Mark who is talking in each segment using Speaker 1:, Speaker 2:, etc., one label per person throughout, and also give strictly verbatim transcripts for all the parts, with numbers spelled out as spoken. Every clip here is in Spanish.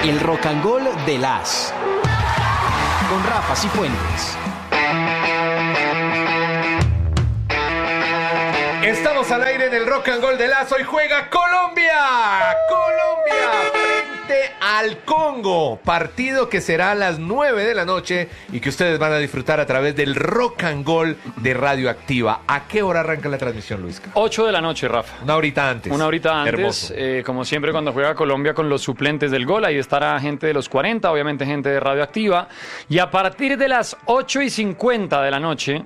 Speaker 1: El Rock and Roll de las con Rafa Cifuentes.
Speaker 2: Estamos al aire en el Rock and Roll de las. Hoy juega Colombia. Colombia frente al Congo. Partido que será a las nueve de la noche y que ustedes van a disfrutar a través del Rock and Roll de Radioactiva. ¿A qué hora arranca la transmisión, Luisca?
Speaker 3: ocho de la noche, Rafa.
Speaker 2: Una horita antes.
Speaker 3: Una horita antes.
Speaker 2: Hermoso.
Speaker 3: Eh, como siempre cuando juega Colombia con los suplentes del gol, ahí estará gente de los cuarenta, obviamente gente de Radioactiva. Y a partir de las ocho y cincuenta de la noche...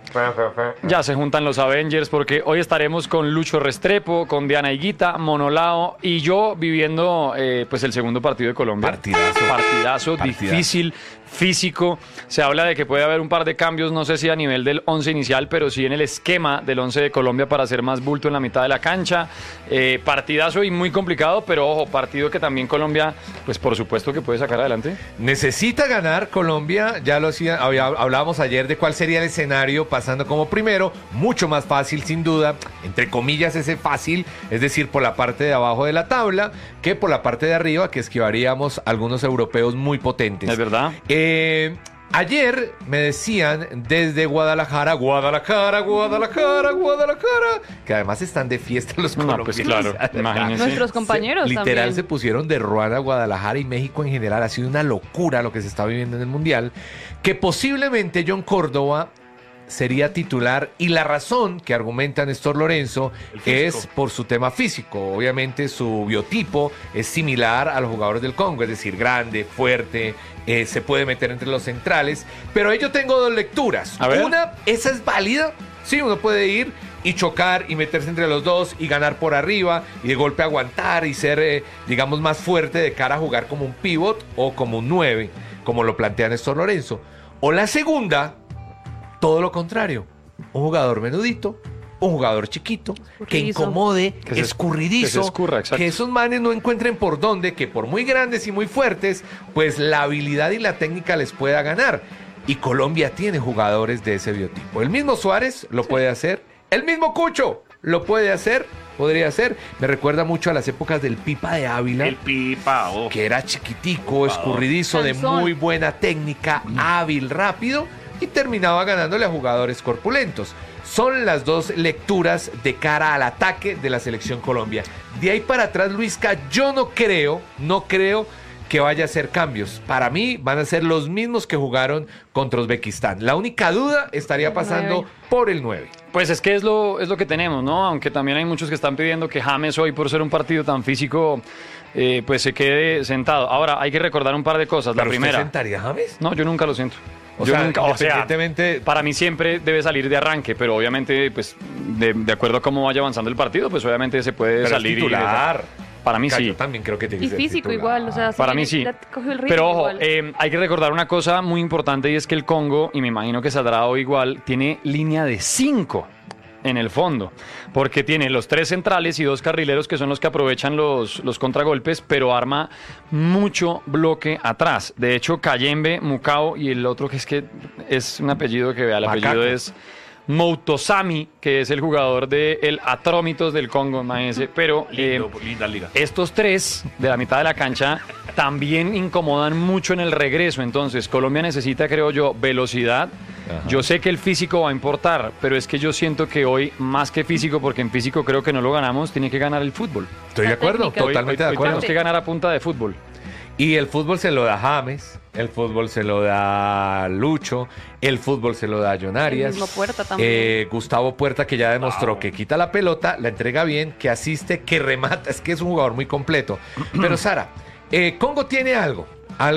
Speaker 3: ya se juntan los Avengers porque hoy estaremos con Lucho Restrepo, con Diana Higuita, Monolao y yo viviendo eh, pues el segundo partido de Colombia.
Speaker 2: Partidazo.
Speaker 3: Partidazo,
Speaker 2: Partidazo.
Speaker 3: difícil, físico. Se habla de que puede haber un par de cambios, no sé si a nivel del once inicial, pero sí en el esquema del once de Colombia para hacer más bulto en la mitad de la cancha. Eh, partidazo y muy complicado, pero ojo, partido que también Colombia, pues por supuesto que puede sacar adelante.
Speaker 2: Necesita ganar Colombia, ya lo hacía, había- hablábamos ayer de cuál sería el escenario pasando como primero, mucho más fácil sin duda, entre comillas ese fácil, es decir, por la parte de abajo de la tabla, que por la parte de arriba, que esquivaríamos algunos europeos muy potentes.
Speaker 3: Es verdad.
Speaker 2: Eh, ayer me decían desde Guadalajara, Guadalajara, Guadalajara, Guadalajara, que además están de fiesta los
Speaker 3: No,
Speaker 2: colombianos.
Speaker 3: pues claro, imagínense.
Speaker 4: Nuestros compañeros
Speaker 2: Se- literal
Speaker 4: también.
Speaker 2: se pusieron de ruana Guadalajara y México en general. Ha sido una locura lo que se está viviendo en el Mundial. Que posiblemente John Córdoba sería titular y la razón que argumenta Néstor Lorenzo es por su tema físico. Obviamente su biotipo es similar a los jugadores del Congo, es decir, grande, fuerte, eh, se puede meter entre los centrales. Pero ahí yo tengo dos lecturas.
Speaker 3: A ver.
Speaker 2: Una, esa es válida. Sí, uno puede ir y chocar y meterse entre los dos y ganar por arriba y de golpe aguantar y ser, eh, digamos, más fuerte de cara a jugar como un pivot o como un nueve, como lo plantea Néstor Lorenzo. O la segunda, todo lo contrario, un jugador menudito, un jugador chiquito, que
Speaker 4: Escurridizo.
Speaker 2: incomode,
Speaker 3: Que se-
Speaker 2: escurridizo,
Speaker 3: que se escurra, exacto.
Speaker 2: que esos manes no encuentren por dónde, que por muy grandes y muy fuertes, pues la habilidad y la técnica les pueda ganar. Y Colombia tiene jugadores de ese biotipo. El mismo Suárez lo puede hacer, el mismo Cucho lo puede hacer, podría ser. Me recuerda mucho a las épocas del Pipa de Ávila.
Speaker 5: El pipa, oh.
Speaker 2: Que era chiquitico, escurridizo, de
Speaker 4: Cansón.
Speaker 2: muy buena técnica, hábil, rápido, y terminaba ganándole a jugadores corpulentos. Son las dos lecturas de cara al ataque de la selección Colombia. De ahí para atrás, Luisca, yo no creo, no creo que vaya a hacer cambios. Para mí van a ser los mismos que jugaron contra Uzbekistán. La única duda estaría pasando
Speaker 4: nueve.
Speaker 2: por el nueve.
Speaker 3: Pues es que es lo, es lo que tenemos, ¿no? Aunque también hay muchos que están pidiendo que James hoy, por ser un partido tan físico, eh, pues se quede sentado. Ahora, hay que recordar un par de cosas. La
Speaker 2: ¿Pero usted
Speaker 3: primera...
Speaker 2: sentaría a James?
Speaker 3: No, yo nunca lo siento.
Speaker 2: O
Speaker 3: yo
Speaker 2: sea,
Speaker 3: nunca, o sea,
Speaker 2: independientemente-
Speaker 3: para mí siempre debe salir de arranque, pero obviamente, pues, de, de acuerdo a cómo vaya avanzando el partido, pues obviamente se puede
Speaker 2: Pero es
Speaker 3: salir. y-
Speaker 2: titular.
Speaker 3: Para mí sí.
Speaker 2: Yo también creo que tiene que
Speaker 4: Y
Speaker 2: ser
Speaker 4: físico
Speaker 2: titular.
Speaker 4: igual, o sea,
Speaker 3: Para
Speaker 4: sí,
Speaker 3: mí sí.
Speaker 4: le cogió el ritmo
Speaker 3: Pero ojo,
Speaker 4: igual.
Speaker 3: eh, hay que recordar una cosa muy importante y es que el Congo, y me imagino que saldrá hoy igual, tiene línea de cinco en el fondo, porque tiene los tres centrales y dos carrileros que son los que aprovechan los, los contragolpes, pero arma mucho bloque atrás. De hecho, Kayembe, Mukao y el otro que es que es un apellido que vea, el
Speaker 2: Macaco.
Speaker 3: apellido es Moutosami, que es el jugador del Atrómitos del Congo, imagínense, pero... eh,
Speaker 5: Lindo, linda liga.
Speaker 3: estos tres de la mitad de la cancha también incomodan mucho en el regreso. Entonces, Colombia necesita, creo yo, velocidad.
Speaker 2: Ajá.
Speaker 3: Yo sé que el físico va a importar, pero es que yo siento que hoy, más que físico, porque en físico creo que no lo ganamos, tiene que ganar el fútbol.
Speaker 2: Estoy de
Speaker 4: La
Speaker 2: acuerdo,
Speaker 4: técnica.
Speaker 3: Hoy-
Speaker 2: totalmente
Speaker 3: hoy-
Speaker 2: de
Speaker 3: hoy
Speaker 2: acuerdo.
Speaker 3: tenemos que ganar a punta de fútbol.
Speaker 2: Y el fútbol se lo da James, el fútbol se lo da Lucho, el fútbol se lo da John Arias.
Speaker 4: El mismo Puerta también.
Speaker 2: Eh, Gustavo Puerta, que ya demostró que quita la pelota, la entrega bien, que asiste, que remata. Es que es un jugador muy completo. Pero Sara, eh, Congo tiene algo.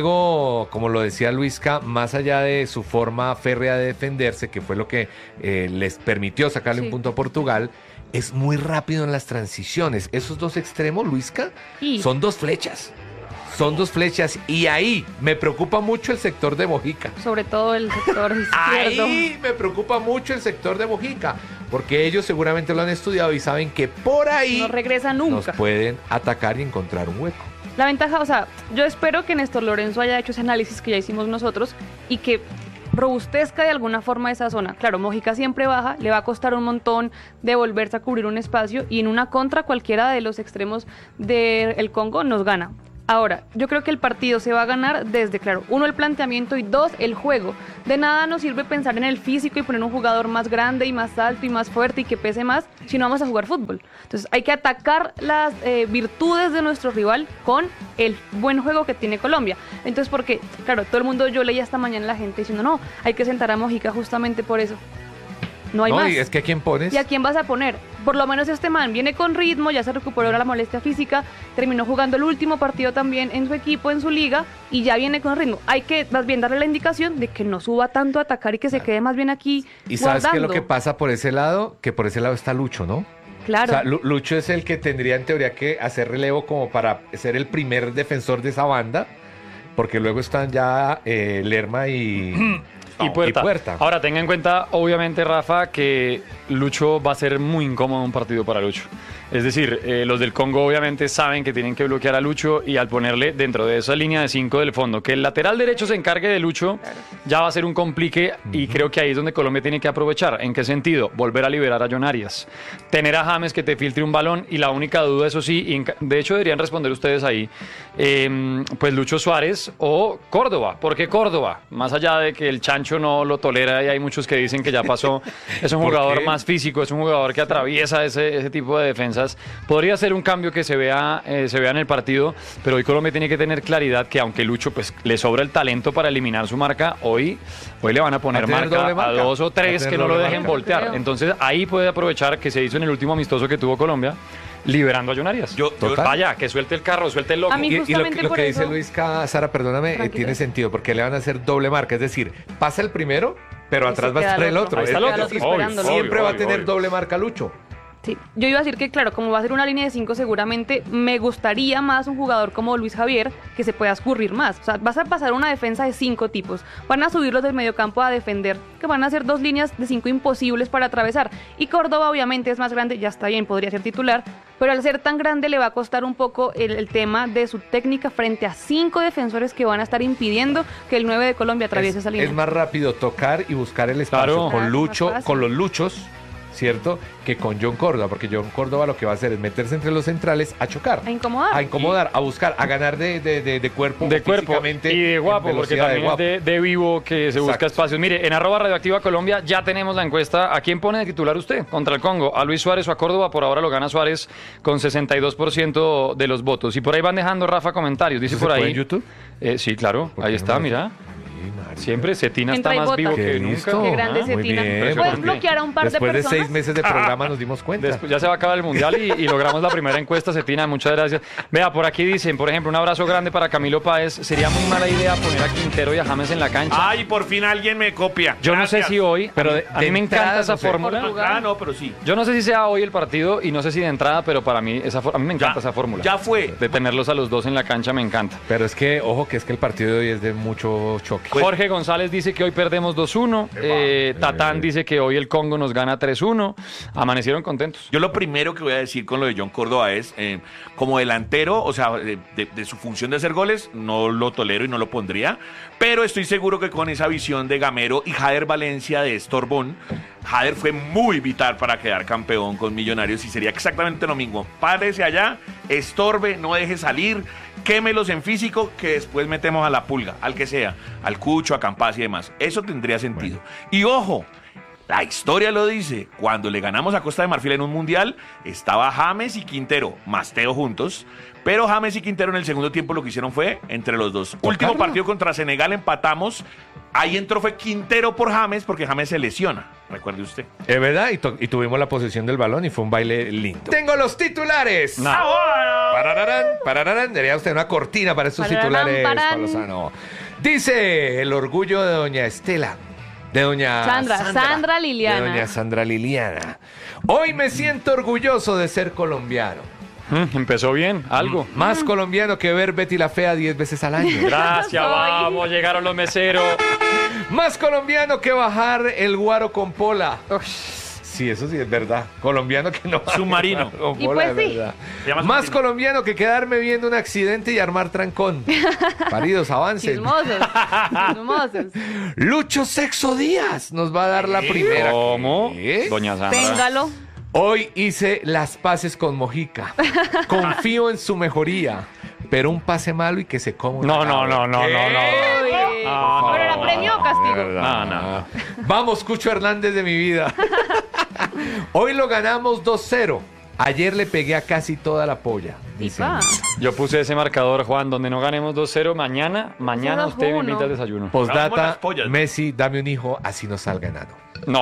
Speaker 2: Algo, como lo decía Luisca, más allá de su forma férrea de defenderse, que fue lo que eh, les permitió sacarle
Speaker 4: Sí.
Speaker 2: un punto a Portugal, es muy rápido en las transiciones. Esos dos extremos, Luisca,
Speaker 4: Y-
Speaker 2: son dos flechas. Son dos flechas y ahí me preocupa mucho el sector de Mojica.
Speaker 4: Sobre todo el sector izquierdo.
Speaker 2: Ahí me preocupa mucho el sector de Mojica, porque ellos seguramente lo han estudiado y saben que por ahí
Speaker 4: No regresa
Speaker 2: nos
Speaker 4: nunca.
Speaker 2: pueden atacar y encontrar un hueco.
Speaker 4: La ventaja, o sea, yo espero que Néstor Lorenzo haya hecho ese análisis que ya hicimos nosotros y que robustezca de alguna forma esa zona. Claro, Mojica siempre baja, le va a costar un montón de volverse a cubrir un espacio y en una contra cualquiera de los extremos del Congo nos gana. Ahora, yo creo que el partido se va a ganar desde, claro, uno, el planteamiento y dos, el juego. De nada nos sirve pensar en el físico y poner un jugador más grande y más alto y más fuerte y que pese más si no vamos a jugar fútbol. Entonces hay que atacar las eh, virtudes de nuestro rival con el buen juego que tiene Colombia. Entonces, porque, claro, todo el mundo, yo leía esta mañana la gente diciendo, no, hay que sentar a Mojica justamente por eso. No hay
Speaker 2: no,
Speaker 4: más.
Speaker 2: Y es que ¿a quién pones?
Speaker 4: ¿Y a quién vas a poner? Por lo menos este man viene con ritmo, ya se recuperó la molestia física, terminó jugando el último partido también en su equipo, en su liga, y ya viene con ritmo. Hay que más bien darle la indicación de que no suba tanto a atacar y que se quede más bien aquí
Speaker 2: ¿Y sabes
Speaker 4: guardando.
Speaker 2: qué es lo que pasa por ese lado? Que por ese lado está Lucho, ¿no?
Speaker 4: Claro.
Speaker 2: O sea, Lu- Lucho es el que tendría en teoría que hacer relevo como para ser el primer defensor de esa banda, porque luego están ya eh, Lerma y...
Speaker 3: Y Puerta.
Speaker 2: y Puerta.
Speaker 3: Ahora, tenga en cuenta, obviamente, Rafa, que Lucho va a ser muy incómodo un partido para Lucho. Es decir, eh, los del Congo obviamente saben que tienen que bloquear a Lucho y al ponerle dentro de esa línea de cinco del fondo, que el lateral derecho se encargue de Lucho, ya va a ser un complique y creo que ahí es donde Colombia tiene que aprovechar. ¿En qué sentido? Volver a liberar a John Arias. Tener a James que te filtre un balón y la única duda, eso sí, y en ca- de hecho deberían responder ustedes ahí, eh, pues Lucho Suárez o Córdoba. ¿Por qué Córdoba? Más allá de que el Chancho no lo tolera y hay muchos que dicen que ya pasó, es un
Speaker 2: ¿Por
Speaker 3: jugador
Speaker 2: qué?
Speaker 3: más físico, es un jugador que atraviesa ese, ese tipo de defensas. Podría ser un cambio que se vea, eh, se vea en el partido, pero hoy Colombia tiene que tener claridad que aunque Lucho pues le sobra el talento para eliminar su marca, hoy, hoy le van a poner
Speaker 2: ¿Va a tener
Speaker 3: marca,
Speaker 2: doble
Speaker 3: a
Speaker 2: marca?
Speaker 3: dos o
Speaker 2: ¿Va a
Speaker 3: tres
Speaker 2: tener
Speaker 3: que no lo
Speaker 2: doble
Speaker 3: dejen
Speaker 2: marca?
Speaker 3: voltear.
Speaker 4: Creo.
Speaker 3: Entonces ahí puede aprovechar que se hizo en el último amistoso que tuvo Colombia, liberando a John Arias.
Speaker 5: Yo- yo-
Speaker 2: Total.
Speaker 3: Vaya, que suelte el carro, suelte el loco.
Speaker 4: A mí
Speaker 2: Y, y lo,
Speaker 4: justamente
Speaker 2: lo
Speaker 4: por
Speaker 2: que
Speaker 4: eso-
Speaker 2: dice Luis Ca- Sara, perdóname, eh,
Speaker 4: Tranquilo.
Speaker 2: tiene sentido, porque le van a hacer doble marca, es decir, pasa el primero, pero
Speaker 4: Y
Speaker 2: atrás
Speaker 4: se
Speaker 2: va a
Speaker 4: queda
Speaker 2: estar
Speaker 4: el
Speaker 2: el
Speaker 4: otro.
Speaker 2: otro.
Speaker 3: Ahí está el
Speaker 2: Es
Speaker 3: otro,
Speaker 2: decir,
Speaker 4: esperándolo.
Speaker 2: siempre
Speaker 3: obvio,
Speaker 2: va a
Speaker 3: obvio,
Speaker 2: tener
Speaker 3: obvio.
Speaker 2: doble marca Lucho.
Speaker 4: Sí, yo iba a decir que, claro, como va a ser una línea de cinco, seguramente me gustaría más un jugador como Luis Javier que se pueda escurrir más. O sea, vas a pasar una defensa de cinco tipos. Van a subirlos del mediocampo a defender, que van a ser dos líneas de cinco imposibles para atravesar. Y Córdoba, obviamente, es más grande, ya está bien, podría ser titular, pero al ser tan grande le va a costar un poco el, el tema de su técnica frente a cinco defensores que van a estar impidiendo que el nueve de Colombia atraviese
Speaker 2: Es,
Speaker 4: esa línea.
Speaker 2: es más rápido tocar y buscar el espacio
Speaker 3: Claro.
Speaker 2: con
Speaker 4: Claro,
Speaker 2: Lucho,
Speaker 4: más fácil.
Speaker 2: con los Luchos, ¿cierto? Que con John Córdoba, porque John Córdoba lo que va a hacer es meterse entre los centrales a chocar.
Speaker 4: A incomodar.
Speaker 2: A incomodar, a buscar, a ganar de, de, de, de cuerpo.
Speaker 3: De cuerpo
Speaker 2: físicamente,
Speaker 3: y de
Speaker 2: en
Speaker 3: guapo, porque
Speaker 2: velocidad,
Speaker 3: también
Speaker 2: guapo.
Speaker 3: es de, de vivo que se busca
Speaker 2: Exacto.
Speaker 3: espacios. Mire, en arroba radioactiva Colombia ya tenemos la encuesta. ¿A quién pone de titular usted contra el Congo? ¿A Luis Suárez o a Córdoba? Por ahora lo gana Suárez con sesenta y dos por ciento de los votos. Y por ahí van dejando, Rafa, comentarios. Dice
Speaker 2: ¿Eso
Speaker 3: por
Speaker 2: se puede
Speaker 3: ahí.
Speaker 2: en YouTube?
Speaker 3: Eh, sí, claro,
Speaker 2: ¿Por
Speaker 3: ahí
Speaker 2: qué no
Speaker 3: está,
Speaker 2: me-
Speaker 3: mira.
Speaker 2: Sí, marica.
Speaker 3: Siempre Cetina
Speaker 4: Entra
Speaker 3: está
Speaker 4: y
Speaker 3: más
Speaker 4: vota.
Speaker 3: vivo
Speaker 2: Qué
Speaker 3: que
Speaker 2: listo.
Speaker 3: nunca.
Speaker 4: Qué grande
Speaker 3: Ah,
Speaker 2: muy
Speaker 4: Cetina.
Speaker 2: bien,
Speaker 4: ¿Puedes
Speaker 3: impresionante.
Speaker 4: bloquear a un par de
Speaker 2: Después de
Speaker 4: personas?
Speaker 2: seis meses de programa nos dimos cuenta.
Speaker 3: Después ya se va a acabar el mundial y, y logramos la primera encuesta, Cetina. Muchas gracias. Vea, por aquí dicen, por ejemplo, un abrazo grande para Camilo Páez. Sería muy mala idea poner a Quintero y a James en la cancha.
Speaker 5: Ay, por fin alguien me copia.
Speaker 3: Yo no sé
Speaker 5: Gracias.
Speaker 3: si hoy,
Speaker 2: Pero
Speaker 3: pero
Speaker 2: de-
Speaker 3: a mí
Speaker 2: de
Speaker 3: me
Speaker 2: entrada,
Speaker 3: encanta esa
Speaker 2: no sé.
Speaker 3: fórmula.
Speaker 4: Portugal.
Speaker 5: Ah, no, pero sí.
Speaker 3: Yo no sé si sea hoy el partido y no sé si de entrada, pero para mí esa for- a mí me encanta
Speaker 5: Ya-
Speaker 3: esa fórmula.
Speaker 5: ya fue.
Speaker 3: De tenerlos a los dos en la cancha me encanta.
Speaker 2: Pero es que, ojo, que es que el partido de hoy es de mucho choque.
Speaker 5: Pues-
Speaker 3: Jorge González dice que hoy perdemos dos uno. Eh, Tatán dice que hoy el Congo nos gana tres uno. Amanecieron contentos.
Speaker 5: Yo lo primero que voy a decir con lo de John Córdoba es, eh, como delantero, o sea, de, de- de su función de hacer goles, no lo tolero y no lo pondría, pero estoy seguro que con esa visión de Gamero y Jader Valencia de Estorbón, Jader fue muy vital para quedar campeón con Millonarios y sería exactamente lo mismo. Párese allá, estorbe, no deje salir, quémelos en físico, que después metemos a la pulga, al que sea, al Cucho, a Campas y demás. Eso tendría sentido. Y ojo, la historia lo dice, cuando le ganamos a Costa de Marfil en un mundial, estaba James y Quintero, más Teo juntos, pero James y Quintero en el segundo tiempo lo que hicieron fue entre los dos. Último partido contra Senegal empatamos, ahí entró fue Quintero por James, porque James se lesiona, recuerde usted.
Speaker 2: Es verdad, y, to- y tuvimos la posesión del balón y fue un baile lindo. Tengo los titulares.
Speaker 3: No.
Speaker 2: Parararán, parararán. Debería usted una cortina para estos
Speaker 4: Pararán,
Speaker 2: titulares,
Speaker 4: parán.
Speaker 2: Pablo Sano. Dice el orgullo de doña Estela. De doña
Speaker 4: Sandra, Sandra Liliana.
Speaker 2: De doña Sandra Liliana. Hoy me siento orgulloso de ser colombiano.
Speaker 3: Mm, empezó bien, algo.
Speaker 2: Más colombiano que ver Betty la Fea diez veces al año.
Speaker 3: Gracias,
Speaker 4: Soy.
Speaker 3: vamos, llegaron los meseros.
Speaker 2: Más colombiano que bajar el guaro con pola. Sí, eso sí es verdad. Colombiano que no baja
Speaker 5: Submarino.
Speaker 2: el guaro con
Speaker 4: Y
Speaker 2: pola,
Speaker 4: pues
Speaker 2: es
Speaker 4: sí.
Speaker 2: verdad.
Speaker 5: Se llama
Speaker 2: Más
Speaker 5: submarino.
Speaker 2: colombiano que quedarme viendo un accidente y armar trancón. Paridos, avancen.
Speaker 4: Chismosos. Chismosos.
Speaker 2: Lucho Sexo Díaz nos va a dar la primera.
Speaker 3: ¿Cómo?
Speaker 2: ¿Qué?
Speaker 3: Doña Sandra.
Speaker 4: Téngalo.
Speaker 2: Hoy hice las paces con Mojica. Confío en su mejoría. pero un pase malo y que se coma una
Speaker 3: No, no,
Speaker 2: cabra.
Speaker 3: no, no,
Speaker 2: ¿Qué?
Speaker 3: no, no.
Speaker 4: Uy,
Speaker 3: Ah,
Speaker 4: ¿pero era premio o castigo?
Speaker 3: No, no.
Speaker 2: Vamos, Cucho Hernández de mi vida. Hoy lo ganamos dos cero. Ayer le pegué a casi toda la polla. Dice.
Speaker 4: Ipa.
Speaker 3: Yo puse ese marcador, Juan, donde no ganemos dos cero. Mañana, mañana
Speaker 4: dos
Speaker 3: usted me
Speaker 4: uno.
Speaker 3: invita al desayuno.
Speaker 5: Vamos
Speaker 2: Postdata,
Speaker 5: las pollas.
Speaker 2: Messi, dame un hijo, así no salga enano.
Speaker 3: No.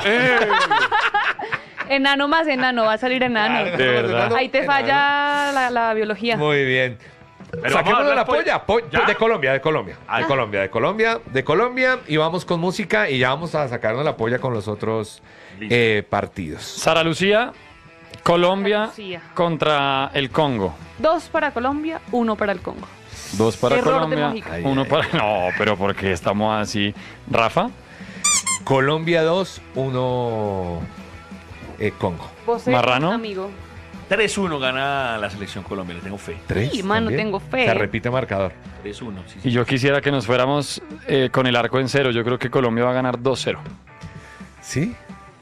Speaker 4: Enano más enano, va a salir enano.
Speaker 3: De verdad.
Speaker 4: Ahí te falla la, la biología.
Speaker 2: Muy bien.
Speaker 5: Pero
Speaker 2: Saquemos
Speaker 5: vamos a
Speaker 2: de la
Speaker 5: las pollas.
Speaker 2: polla. Po-
Speaker 5: ¿Ya?
Speaker 2: de Colombia, de Colombia.
Speaker 5: Ah.
Speaker 2: De Colombia, de Colombia, de Colombia. Y vamos con música y ya vamos a sacarnos la polla con los otros
Speaker 5: Listo.
Speaker 2: eh, partidos.
Speaker 3: Sara Lucía, Colombia
Speaker 4: Sara Lucía.
Speaker 3: contra el Congo.
Speaker 4: Dos para Colombia, uno para el Congo.
Speaker 3: Dos para
Speaker 4: Error de
Speaker 3: Colombia,
Speaker 4: Mojica.
Speaker 2: Ay,
Speaker 3: uno
Speaker 2: ay,
Speaker 3: para... No, pero ¿por qué estamos así? Rafa,
Speaker 2: Colombia dos, uno eh, Congo.
Speaker 4: Vos,
Speaker 3: Marrano.
Speaker 4: amigo.
Speaker 5: tres uno gana la selección Colombia, le tengo fe.
Speaker 2: Tres.
Speaker 4: Sí, mano,
Speaker 2: también.
Speaker 4: tengo fe.
Speaker 2: Se repite marcador.
Speaker 5: tres uno, sí, sí.
Speaker 3: y yo quisiera que nos fuéramos eh, con el arco en cero. Yo creo que Colombia va a ganar dos cero.
Speaker 2: ¿Sí?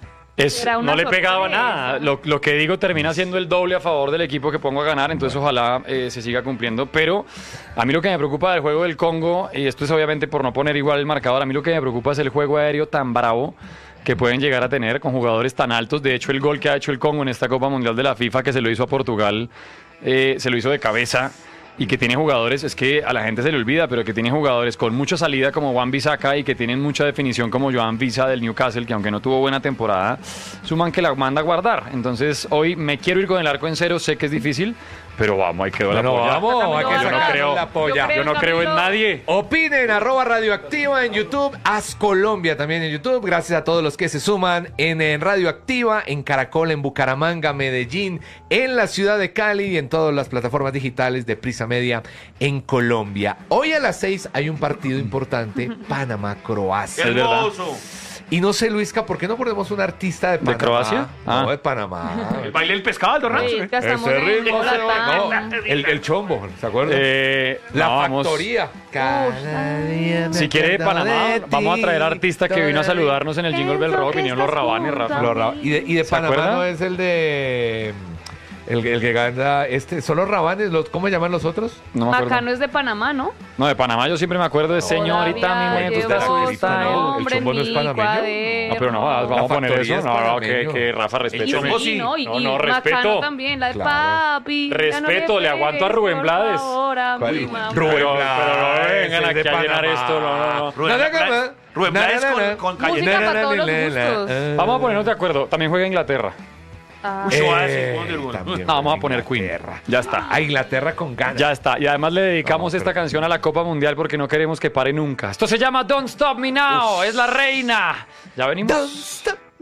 Speaker 3: Es,
Speaker 4: Era una
Speaker 3: no le pegaba
Speaker 4: sorpresa.
Speaker 3: nada. Lo, lo que digo termina siendo el doble a favor del equipo que pongo a ganar, entonces ojalá eh, se siga cumpliendo. Pero a mí lo que me preocupa del juego del Congo, y esto es obviamente por no poner igual el marcador, a mí lo que me preocupa es el juego aéreo tan bravo que pueden llegar a tener con jugadores tan altos. De hecho, el gol que ha hecho el Congo en esta Copa Mundial de la FIFA, que se lo hizo a Portugal, eh, se lo hizo de cabeza. Y que tiene jugadores, es que a la gente se le olvida, pero que tiene jugadores con mucha salida como Juan Bisaca y que tienen mucha definición como Joan Visa del Newcastle, que aunque no tuvo buena temporada, suman que la manda a guardar. Entonces hoy me quiero ir con el arco en cero, sé que es difícil, pero vamos, ahí quedó la
Speaker 2: Bueno,
Speaker 3: polla.
Speaker 2: vamos, hay que
Speaker 4: Yo no
Speaker 2: sacar
Speaker 3: creo-
Speaker 2: la polla.
Speaker 3: Yo no creo en
Speaker 4: Camilo.
Speaker 3: nadie.
Speaker 2: Opinen, arroba Radioactiva en YouTube, Haz Colombia también en YouTube. Gracias a todos los que se suman en, en Radioactiva, en Caracol, en Bucaramanga, Medellín, en la ciudad de Cali y en todas las plataformas digitales de Prisa Media en Colombia. Hoy a las seis hay un partido importante, Panamá-Croacia.
Speaker 3: Es verdad.
Speaker 5: Hermoso.
Speaker 2: Y no sé, Luisca, ¿por qué no ponemos un artista de Panamá?
Speaker 3: Croacia?
Speaker 2: No,
Speaker 3: Ah.
Speaker 2: de Panamá.
Speaker 5: El baile del pescado, Aldo Rancho.
Speaker 4: Rica, estamos
Speaker 2: Ese
Speaker 4: en
Speaker 2: ritmo se
Speaker 4: Bolatán.
Speaker 2: no, el, el chombo, ¿se acuerdan?
Speaker 3: Eh,
Speaker 2: La
Speaker 3: no, vamos.
Speaker 2: factoría. Cada día me
Speaker 3: Si quiere de
Speaker 2: acuerdo
Speaker 3: Panamá,
Speaker 2: de
Speaker 3: vamos a
Speaker 2: ti,
Speaker 3: traer artista que vino a
Speaker 2: todavía.
Speaker 3: saludarnos en el Jingle Bell Rock, vinieron los Rabanes, Rafa.
Speaker 2: Los Ra- y de, y de
Speaker 3: ¿Se
Speaker 2: Panamá
Speaker 3: acuerda?
Speaker 2: no es el de... El, el que gana este, son los rabanes, los, ¿cómo llaman los otros?
Speaker 3: No me acuerdo.
Speaker 4: Macano es de Panamá, ¿no?
Speaker 3: No, de Panamá yo siempre me acuerdo de señorita, a mí me
Speaker 4: Todavía
Speaker 3: gusta su
Speaker 4: llevo
Speaker 3: style.
Speaker 2: ¿no?
Speaker 4: nombre
Speaker 2: El chombo
Speaker 4: en
Speaker 2: no es
Speaker 4: mi
Speaker 2: panameño.
Speaker 4: cuaderno.
Speaker 3: No, pero no, vamos
Speaker 2: La
Speaker 3: a poner
Speaker 2: factoría
Speaker 3: eso.
Speaker 2: es
Speaker 3: No, no, que,
Speaker 2: panameño.
Speaker 3: que Rafa respete.
Speaker 5: El chombo
Speaker 4: Sí,
Speaker 5: sí.
Speaker 4: no, y,
Speaker 3: No,
Speaker 4: y
Speaker 3: no,
Speaker 4: Macano
Speaker 3: respeto.
Speaker 4: también, la de
Speaker 2: Claro.
Speaker 4: papi. ya no
Speaker 3: Respeto, le aguanto a
Speaker 4: pegues,
Speaker 3: Rubén
Speaker 4: por
Speaker 3: Blades.
Speaker 4: favor, a
Speaker 2: ¿Cuál?
Speaker 4: mi mamá.
Speaker 2: Rubén
Speaker 3: Pero,
Speaker 2: Blades,
Speaker 3: pero no
Speaker 2: ese
Speaker 3: vengan
Speaker 2: es
Speaker 3: aquí
Speaker 2: de
Speaker 3: a llenar
Speaker 2: Panamá.
Speaker 3: esto, no, no, no.
Speaker 5: Rubén
Speaker 2: Na, na,
Speaker 5: Blades-
Speaker 2: na,
Speaker 5: Rubén
Speaker 2: na,
Speaker 5: Blades
Speaker 2: na,
Speaker 5: con-
Speaker 2: na.
Speaker 5: con
Speaker 4: Música
Speaker 5: Cayenne.
Speaker 4: para todos los
Speaker 2: Na, na, na,
Speaker 4: gustos.
Speaker 2: na.
Speaker 3: Vamos a ponernos de acuerdo. También juega Inglaterra.
Speaker 4: Ah.
Speaker 5: Uy, suave, sí,
Speaker 2: Eh,
Speaker 5: Wonder Woman.
Speaker 2: también
Speaker 3: No, vamos a poner
Speaker 2: Inglaterra.
Speaker 3: Queen. Ya está.
Speaker 2: A Inglaterra con ganas.
Speaker 3: Ya está. Y además le dedicamos
Speaker 2: No,
Speaker 3: esta
Speaker 2: pero-
Speaker 3: canción a la Copa Mundial porque no queremos que pare nunca. Esto se llama Don't Stop Me Now. Es la reina. Ya venimos.
Speaker 2: Don't stop